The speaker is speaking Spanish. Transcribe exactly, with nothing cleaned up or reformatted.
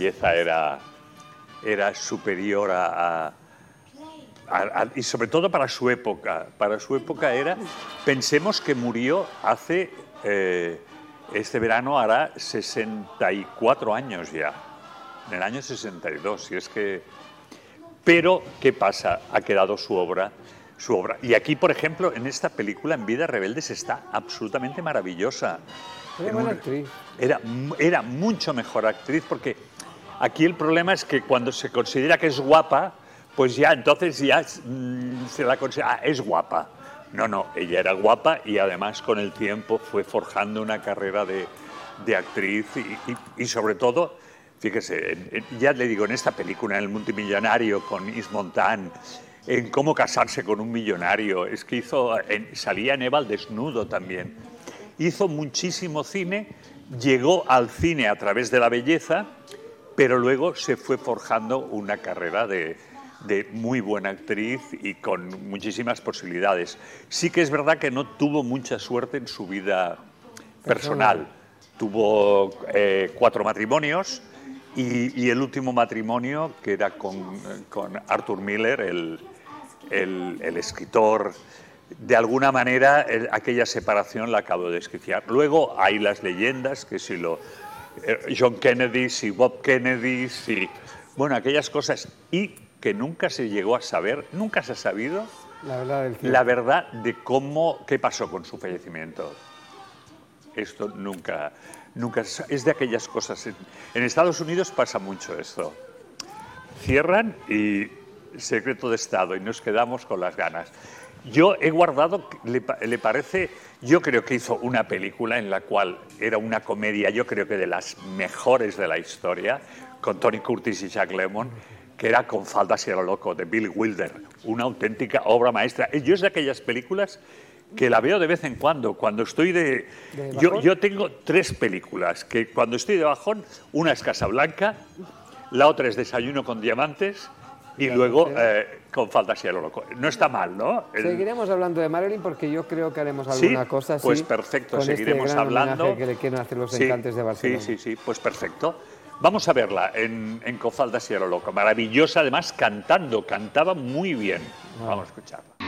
belleza era, era superior a, a, a, a... Y sobre todo para su época. Para su época era... Pensemos que murió hace... Eh, este verano hará sesenta y cuatro años ya. En el año sesenta y dos, si es que... Pero, ¿qué pasa? Ha quedado su obra... Su obra. Y aquí, por ejemplo, en esta película, En Vidas Rebeldes, está absolutamente maravillosa. Era buena actriz. Era, era mucho mejor actriz, porque aquí el problema es que cuando se considera que es guapa, pues ya entonces ya mmm, se la considera, ah, es guapa. No, no, ella era guapa y además con el tiempo fue forjando una carrera de, de actriz y, y, y sobre todo, fíjese, ya le digo, en esta película, en El multimillonario con Yves Montand, en Cómo casarse con un millonario, es que hizo, en, salía en Eva al desnudo también. Hizo muchísimo cine, llegó al cine a través de la belleza, pero luego se fue forjando una carrera de, de muy buena actriz y con muchísimas posibilidades. Sí que es verdad que no tuvo mucha suerte en su vida personal. personal. Tuvo eh, cuatro matrimonios y, y el último matrimonio, que era con, con Arthur Miller, el, el, el escritor... De alguna manera, el, aquella separación la acabo de desquiciar. Luego hay las leyendas, que si lo... Eh, John Kennedy, si Bob Kennedy, si... Bueno, aquellas cosas. Y que nunca se llegó a saber, nunca se ha sabido la verdad, del la verdad de cómo, qué pasó con su fallecimiento. Esto nunca... nunca es de aquellas cosas. En, en Estados Unidos pasa mucho esto. Cierran y secreto de Estado y nos quedamos con las ganas. Yo he guardado, le, le parece, yo creo que hizo una película en la cual era una comedia, yo creo que de las mejores de la historia, con Tony Curtis y Jack Lemmon, que era Con faldas y a lo loco, de Billy Wilder, una auténtica obra maestra. Yo es de aquellas películas que la veo de vez en cuando, cuando estoy de... ¿De yo, yo tengo tres películas, que cuando estoy de bajón, una es Casablanca, la otra es Desayuno con diamantes, y luego, eh, Con faldas y a lo loco. No está mal, ¿no? El... Seguiremos hablando de Marilyn porque yo creo que haremos alguna ¿Sí? cosa así. Pues perfecto, con seguiremos este gran hablando. Que le quieren hacer los sí, encantes de Barcelona. Sí, sí, sí, pues perfecto. Vamos a verla en, en Con faldas y a lo loco. Maravillosa, además cantando, cantaba muy bien. Wow. Vamos a escucharla.